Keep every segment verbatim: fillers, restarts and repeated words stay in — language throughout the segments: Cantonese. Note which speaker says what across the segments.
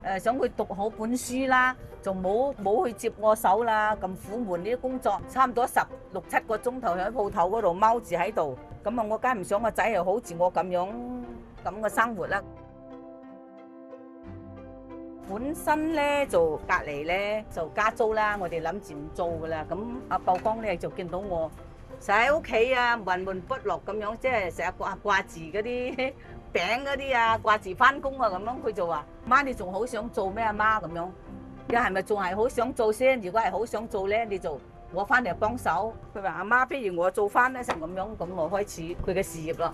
Speaker 1: 誒想佢讀好本書啦，就冇冇去接我手啦，咁苦悶呢啲工作，差唔多十六七個鐘頭喺鋪頭嗰度踎住喺度，咁啊我梗係唔想個仔又好似我咁樣咁嘅生活啦。本身咧就隔離咧就加租啦，我哋諗住唔做噶啦，咁阿曝光咧就見到我成日喺屋企啊，悶悶不樂咁樣，即係成日掛掛住嗰啲餅嗰啲啊，掛住翻工啊咁樣，佢就話：媽，你仲好想做咩啊媽？咁樣，你係咪仲係好想做先？如果係好想做咧，你就我翻嚟幫手。佢話：阿媽，不如我做翻咧，就咁樣，咁我開始佢嘅事業啦。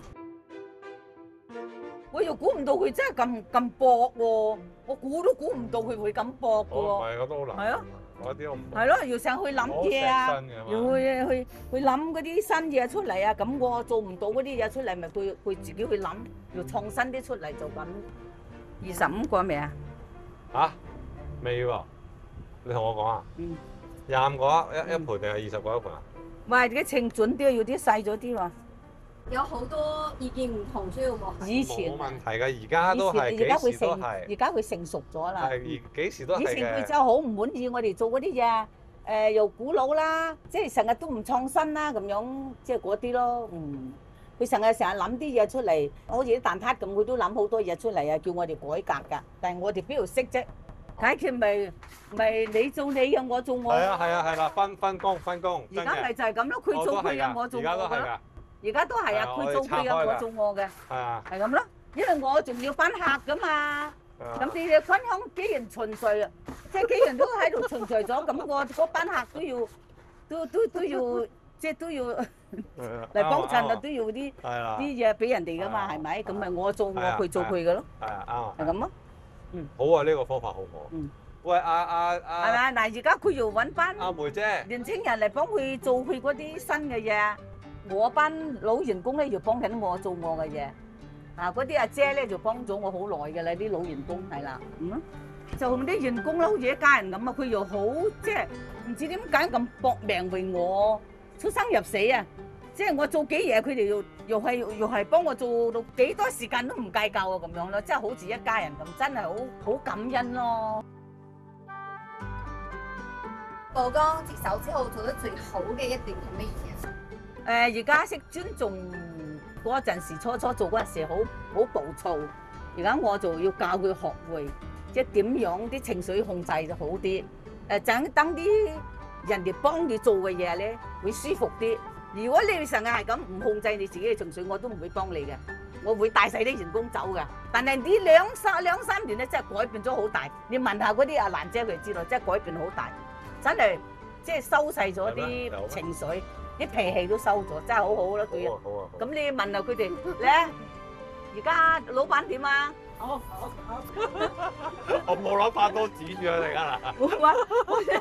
Speaker 1: 我又估唔到佢真係咁咁搏喎，我估都估唔到佢會咁搏嘅喎。
Speaker 2: 唔係，我都好難。
Speaker 1: 係啊。
Speaker 2: 嗰啲我唔
Speaker 1: 係咯，要成日去諗嘢啊，要去去去諗嗰啲新嘢出嚟啊，咁我做唔到嗰啲嘢出嚟，咪佢佢自己去諗，要創新啲出嚟就咁。二十五個未啊？
Speaker 2: 嚇？未喎？你同我講啊？
Speaker 1: 嗯。
Speaker 2: 廿五個一一盤定係二十個一盤啊？
Speaker 1: 喂，啲稱準啲，要啲細咗啲喎。
Speaker 3: 有好多意見唔同，所以我
Speaker 1: 以前
Speaker 2: 冇問題嘅，而家都係
Speaker 1: 而家佢
Speaker 2: 幾時都
Speaker 1: 成，
Speaker 2: 係。
Speaker 1: 而家佢成熟咗啦。
Speaker 2: 係而幾時都係嘅。
Speaker 1: 以前佢就好唔滿意我哋做嗰啲嘢，誒又古老啦，即係成日都唔創新啦，咁樣即係嗰啲咯。嗯，佢成日成日諗啲嘢出嚟，好似啲蛋撻咁，佢都諗好多嘢出嚟啊，叫我哋改革㗎。但係我哋邊度識啫？解決咪咪你做你嘅，我做我。
Speaker 2: 係啊係啊係啦，分分工分工。
Speaker 1: 而家咪就係咁咯，佢做佢嘅，我做我嘅咯。而家都係啊，佢做佢嘅，我做我嘅，
Speaker 2: 係啊，
Speaker 1: 係咁咯。因為我仲要返客噶嘛，咁你哋分享幾人循序啊，即係幾人都喺度循序咗，咁我嗰班客都要，都都都要，即係都要嚟幫襯啊，都要啲啲嘢俾人哋噶嘛，係咪？咁咪我做我，佢做佢嘅咯，
Speaker 2: 係啊，啱啊，
Speaker 1: 係咁咯。
Speaker 2: 嗯，好啊，呢個方法好好。嗯，喂，阿阿阿，
Speaker 1: 係咪？嗱，而家佢要揾班
Speaker 2: 阿梅姐
Speaker 1: 年青人嚟幫佢做佢嗰啲新嘅嘢。我班老員工咧要幫緊我做我嘅嘢，啊嗰啲阿姐咧就幫咗我好耐嘅啦，啲老員工係啦，嗯，就同啲員工啦，好似一家人咁啊，佢又好即係唔知點解咁搏命為我出生入死啊！即係我做幾嘢，佢哋又又係又係幫我做到幾多時間都唔計較啊咁樣咯，即係好似一家人咁，真係好好感恩咯。
Speaker 3: 曝光接手之後做得最好嘅一段係乜嘢？
Speaker 1: 誒而家識尊重嗰陣時，初初做嗰陣時好好暴躁，而家我就要教佢學會，即係點樣啲情緒控制就好啲。誒等等啲人哋幫你做嘅嘢咧，會舒服啲。如果你成日係咁唔控制你自己嘅情緒，我都唔會幫你嘅，我會帶晒啲員工走㗎。但係呢兩三兩三年咧，真係改變咗好大。你問下嗰啲阿蘭姐佢知道，真係改變好大，真係即係收細咗啲情緒。啲脾氣都收咗，真係好好咯，對人。咁你問下佢哋咧，而家老闆點啊？
Speaker 2: 我冇諗翻多指住佢哋㗎啦。